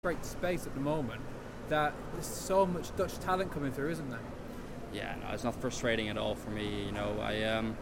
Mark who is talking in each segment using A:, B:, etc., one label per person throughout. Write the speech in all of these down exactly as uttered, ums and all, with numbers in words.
A: great space at the moment that there's so much Dutch talent coming through, isn't there?
B: Yeah, no, it's not frustrating at all for me. You know, I um,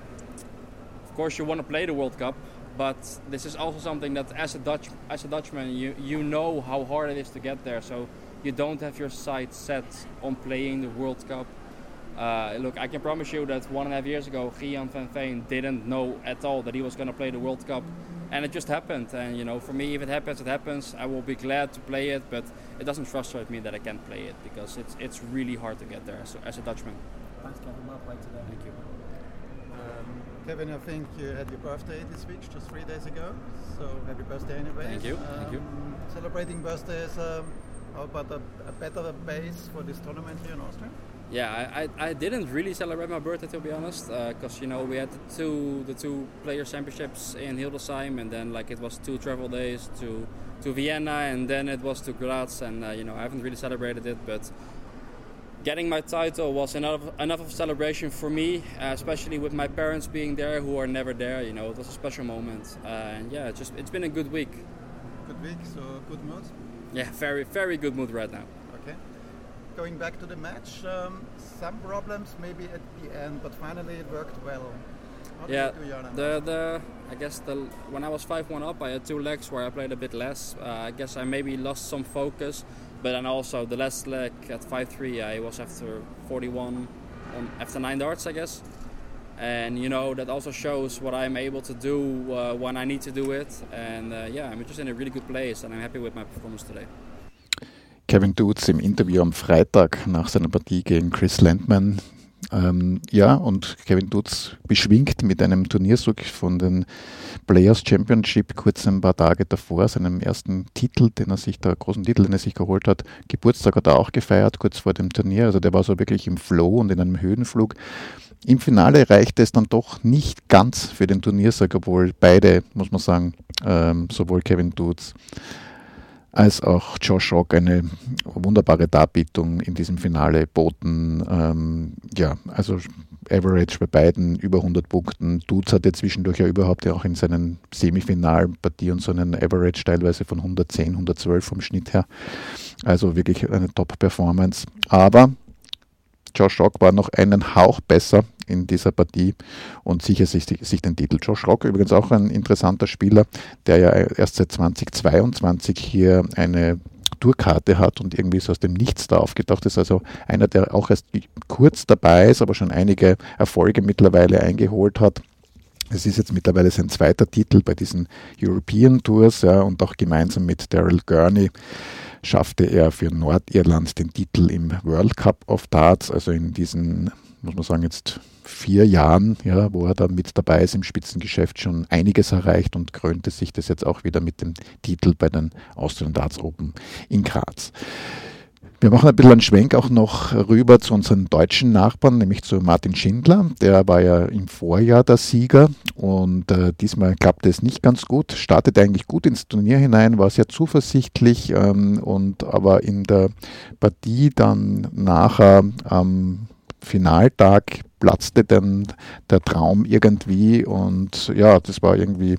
B: of course you want to play the World Cup, but this is also something that as a Dutch as a Dutchman, you you know how hard it is to get there. So you don't have your sights set on playing the World Cup. Uh, look, I can promise you that one and a half years ago, Gian van Veen didn't know at all that he was going to play the World Cup. And it just happened. And, you know, for me, if it happens, it happens. I will be glad to play it, but it doesn't frustrate me that I can't play it because it's it's really hard to get there as, as a Dutchman.
C: Thanks, Kevin. Well played today.
B: Thank you.
D: Um, Kevin, I think you had your birthday this week, just three days ago. So happy birthday anyway.
B: Thank you.
D: Um,
B: Thank you.
D: Celebrating birthdays, um, how about a, a better base for this tournament here in Austria?
B: Yeah, I, I, I didn't really celebrate my birthday, to be honest, because uh, you know we had the two the two player championships in Hildesheim, and then like it was two travel days to to Vienna, and then it was to Graz, and uh, you know I haven't really celebrated it, but getting my title was enough enough of a celebration for me, uh, especially with my parents being there who are never there. You know, it was a special moment, uh, and yeah, it's just it's been a good week.
D: Good week, so good mood.
B: Yeah, very very good mood right now.
D: Okay. Going back to the match, um, some problems maybe at the end, but finally it worked well. How did
B: Yeah,
D: you do, Jarno?
B: the the I guess the when I was five one up, I had two legs where I played a bit less. Uh, I guess I maybe lost some focus, but then also the last leg at five three, I was after forty-one on after nine darts, I guess. And you know that also shows what I'm able to do uh, when I need to do it. And uh, yeah, I'm just in a really good place, and I'm happy with my performance today.
E: Kevin Doots im Interview am Freitag nach seiner Partie gegen Chris Landman. Ähm, ja, und Kevin Doots beschwingt mit einem Turniersieg von den Players Championship kurz ein paar Tage davor, seinem ersten Titel, den er sich, der großen Titel, den er sich geholt hat. Geburtstag hat er auch gefeiert, kurz vor dem Turnier. Also der war so wirklich im Flow und in einem Höhenflug. Im Finale reichte es dann doch nicht ganz für den Turniersieg, obwohl beide, muss man sagen, ähm, sowohl Kevin Doots als auch Josh Rock eine wunderbare Darbietung in diesem Finale boten. Ähm, ja, also Average bei beiden über hundert Punkten. Doots hatte zwischendurch ja überhaupt ja auch in seinen Semifinalpartien und so einen Average teilweise von hundertzehn, hundertzwölf vom Schnitt her. Also wirklich eine Top-Performance. Aber Josh Rock war noch einen Hauch besser in dieser Partie und sichert sich, sich den Titel. Josh Rock übrigens auch ein interessanter Spieler, der ja erst seit zweitausendzweiundzwanzig hier eine Tourkarte hat und irgendwie so aus dem Nichts da aufgetaucht ist. Also einer, der auch erst kurz dabei ist, aber schon einige Erfolge mittlerweile eingeholt hat. Es ist jetzt mittlerweile sein zweiter Titel bei diesen European Tours, ja, und auch gemeinsam mit Daryl Gurney schaffte er für Nordirland den Titel im World Cup of Darts, also in diesen, muss man sagen, jetzt vier Jahren, ja, wo er da mit dabei ist im Spitzengeschäft, schon einiges erreicht und krönte sich das jetzt auch wieder mit dem Titel bei den Austrian Darts Open in Graz. Wir machen ein bisschen einen Schwenk auch noch rüber zu unseren deutschen Nachbarn, nämlich zu Martin Schindler. Der war ja im Vorjahr der Sieger und äh, diesmal klappte es nicht ganz gut. Startete eigentlich gut ins Turnier hinein, war sehr zuversichtlich, ähm, und aber in der Partie dann nachher am Finaltag platzte dann der Traum irgendwie und ja, das war irgendwie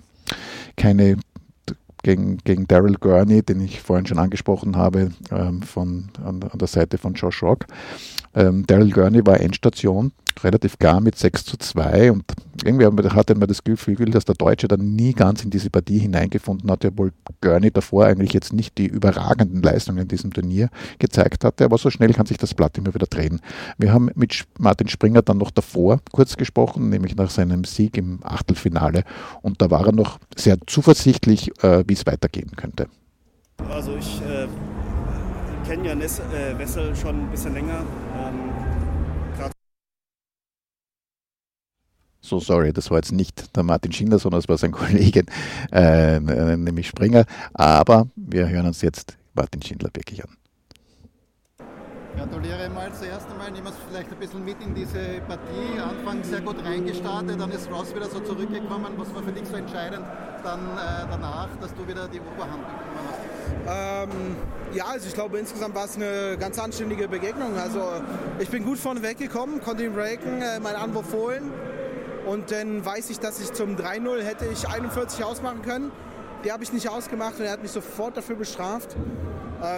E: keine gegen, gegen Daryl Gurney, den ich vorhin schon angesprochen habe, ähm, von, an, an der Seite von Josh Rock. Ähm, Daryl Gurney war Endstation, relativ klar mit sechs zu zwei und irgendwie hatte man das Gefühl, dass der Deutsche dann nie ganz in diese Partie hineingefunden hat, obwohl Gurney davor eigentlich jetzt nicht die überragenden Leistungen in diesem Turnier gezeigt hatte, aber so schnell kann sich das Blatt immer wieder drehen. Wir haben mit Martin Springer dann noch davor kurz gesprochen, nämlich nach seinem Sieg im Achtelfinale und da war er noch sehr zuversichtlich, äh, wie es weitergehen könnte.
F: Also ich äh, kenne ja Ness, äh, Wessel schon ein bisschen länger. Ähm,
E: So, sorry, das war jetzt nicht der Martin Schindler, sondern es war sein Kollege, äh, nämlich Springer. Aber wir hören uns jetzt Martin Schindler wirklich an.
D: Gratuliere mal zuerst einmal, nehmen wir es vielleicht ein bisschen mit in diese Partie. Anfang sehr gut reingestartet, dann ist Ross wieder so zurückgekommen. Was war für dich so entscheidend dann äh, danach, dass du wieder die Oberhand bekommen hast?
G: Ähm, ja, also ich glaube insgesamt war es eine ganz anständige Begegnung. Also ich bin gut vorne weggekommen, konnte ihn breaken, äh, meinen Anwurf holen. Und dann weiß ich, dass ich zum drei null hätte ich einundvierzig ausmachen können. Die habe ich nicht ausgemacht und er hat mich sofort dafür bestraft.